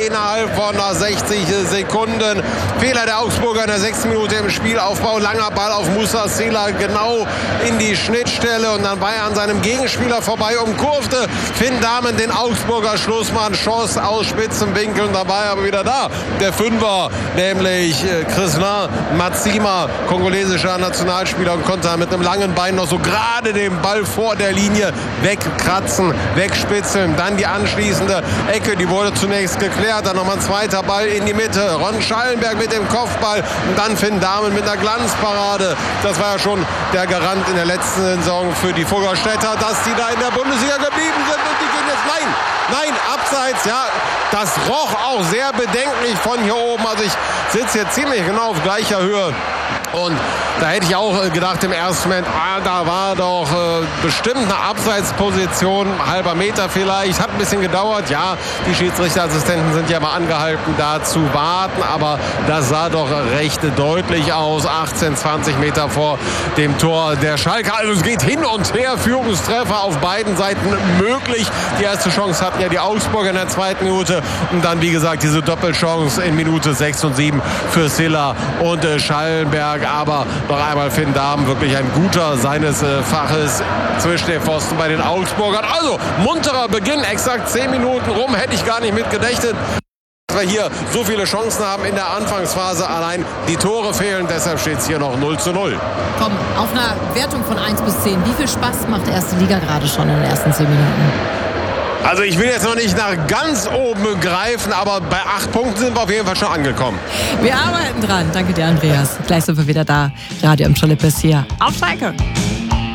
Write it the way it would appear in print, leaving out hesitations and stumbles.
innerhalb von 60 Sekunden. Fehler der Augsburger in der 6. Minute im Spielaufbau. Langer Ball auf Musa Sela genau in die Schnittstelle und dann war er an seinem Gegenspieler vorbei, umkurfte Finn Dahmen den Augsburger Schlussmann, schoss aus spitzen Winkeln, dabei aber wieder da der Fünfer, nämlich Krislin Matsima, kongolesischer Nationalspieler, und konnte mit einem langen Bein noch so gerade den Ball vor der Linie wegkratzen, wegspitzeln. Dann die anschließende Ecke, die wurde zunächst geklärt, dann nochmal ein zweiter Ball in die Mitte, Ron Schallenberg mit dem Kopfball und dann Finn Dahmen mit einer Glanzparade. Das war ja schon der Garant in der letzten Saison für die Fuggerstädter, dass die da in der Bundesliga geblieben sind, und die gehen jetzt, nein, abseits, ja, das roch auch sehr bedenklich von hier oben. Also ich sitze jetzt ziemlich genau auf gleicher Höhe. Und da hätte ich auch gedacht im ersten Moment, da war doch bestimmt eine Abseitsposition, halber Meter vielleicht. Hat ein bisschen gedauert. Ja, die Schiedsrichterassistenten sind ja mal angehalten, da zu warten. Aber das sah doch recht deutlich aus. 18, 20 Meter vor dem Tor der Schalke. Also es geht hin und her. Führungstreffer auf beiden Seiten möglich. Die erste Chance hatten ja die Augsburger in der 2. Minute. Und dann, wie gesagt, diese Doppelchance in Minute 6 und 7 für Silla und Schallenberg. Aber noch einmal Finn Dahmen, wirklich ein guter seines Faches zwischen den Pfosten bei den Augsburgern. Also munterer Beginn, exakt 10 Minuten rum, hätte ich gar nicht mit gedächtet, dass wir hier so viele Chancen haben in der Anfangsphase. Allein die Tore fehlen, deshalb steht es hier noch 0:0. Komm, auf einer Wertung von 1 bis 10, wie viel Spaß macht erste Liga gerade schon in den ersten 10 Minuten? Also ich will jetzt noch nicht nach ganz oben greifen, aber bei 8 Punkten sind wir auf jeden Fall schon angekommen. Wir arbeiten dran. Danke dir, Andreas. Gleich sind wir wieder da. Radio im Lippes hier auf Schalke.